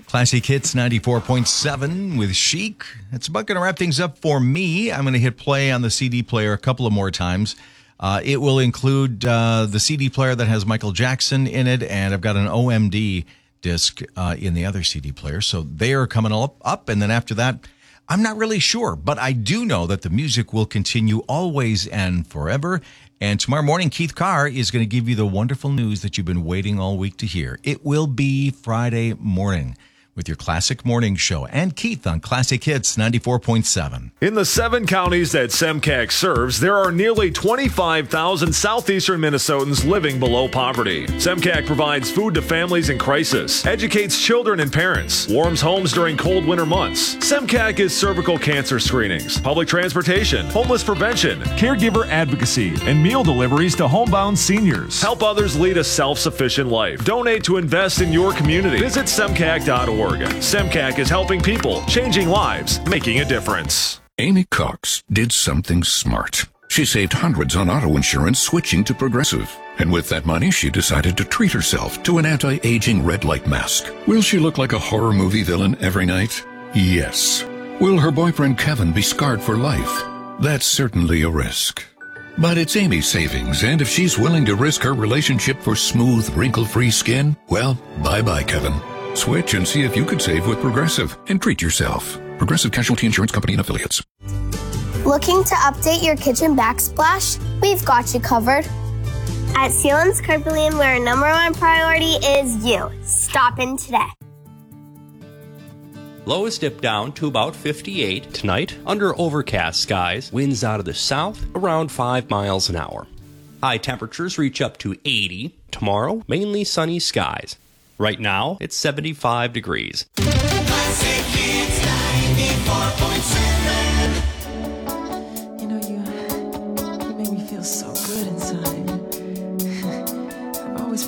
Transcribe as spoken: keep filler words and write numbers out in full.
Classic Hits ninety-four point seven with Chic. That's about going to wrap things up for me. I'm going to hit play on the C D player a couple of more times. Uh, it will include uh, the C D player that has Michael Jackson in it, and I've got an O M D disc uh, in the other C D player. So they are coming all up, up, and then after that, I'm not really sure, but I do know that the music will continue always and forever. And tomorrow morning, Keith Carr is going to give you the wonderful news that you've been waiting all week to hear. It will be Friday morning with your Classic Morning Show and Keith on Classic Hits ninety-four point seven. In the seven counties that SEMCAC serves, there are nearly twenty-five thousand southeastern Minnesotans living below poverty. SEMCAC provides food to families in crisis, educates children and parents, warms homes during cold winter months. SEMCAC is cervical cancer screenings, public transportation, homeless prevention, caregiver advocacy, and meal deliveries to homebound seniors. Help others lead a self-sufficient life. Donate to invest in your community. Visit semcac dot org. SEMCAC is helping people, changing lives, making a difference. Amy Cox did something smart. She saved hundreds on auto insurance switching to Progressive. And with that money, she decided to treat herself to an anti-aging red light mask. Will she look like a horror movie villain every night? Yes. Will her boyfriend Kevin be scarred for life? That's certainly a risk. But it's Amy's savings, and if she's willing to risk her relationship for smooth, wrinkle-free skin, well, bye-bye, Kevin. Switch and see if you could save with Progressive and treat yourself. Progressive Casualty Insurance Company and Affiliates. Looking to update your kitchen backsplash? We've got you covered. At Sealands Carpelian, where our number one priority is you. Stop in today. Lows dip down to about fifty-eight tonight under overcast skies. Winds out of the south around five miles an hour. High temperatures reach up to eighty. Tomorrow, mainly sunny skies. Right now, it's seventy-five degrees. Classic Hits ninety-four point seven. You know, you, you make me feel so good inside.